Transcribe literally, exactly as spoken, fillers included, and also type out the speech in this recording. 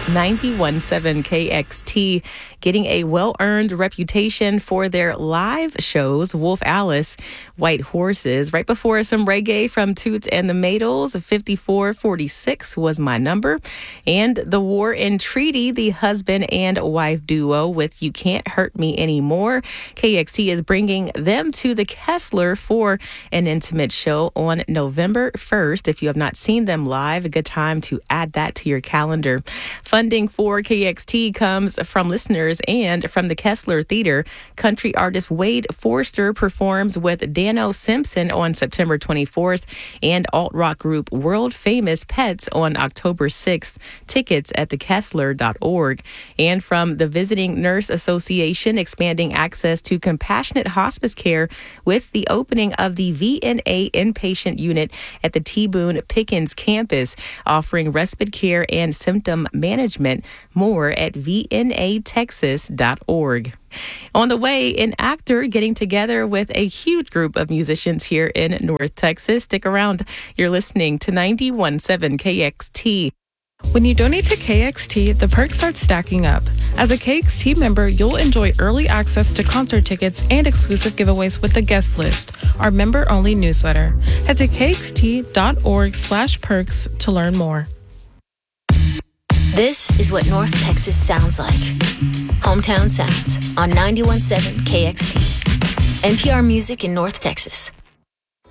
ninety-one point seven K X T getting a well-earned reputation for their live shows. Wolf Alice, White Horses. Right before some reggae from Toots and the Maytals, fifty-four forty-six was my number. And The War and Treaty, the husband and wife duo with You Can't Hurt Me Anymore. K X T is bringing them to the Kessler for an intimate show on November first. If you have not seen them live, a good time to add that to your calendar. Funding for K X T comes from listeners and from the Kessler Theater. Country artist Wade Forster performs with Dano Simpson on September twenty-fourth and alt-rock group World Famous Pets on October sixth. Tickets at the kessler dot org. And from the Visiting Nurse Association, expanding access to compassionate hospice care with the opening of the V N A inpatient unit at the T. Boone Pickens campus, offering respite care and symptom management. More at v n a texas dot org. On the way, an actor getting together with a huge group of musicians here in North Texas. Stick around. You're listening to ninety-one point seven K X T. When you donate to K X T, the perks start stacking up. As a K X T member, you'll enjoy early access to concert tickets and exclusive giveaways with the guest list, our member-only newsletter. Head to k x t dot org slash perks to learn more. This is what North Texas sounds like. Hometown Sounds on ninety-one point seven K X T. N P R Music in North Texas.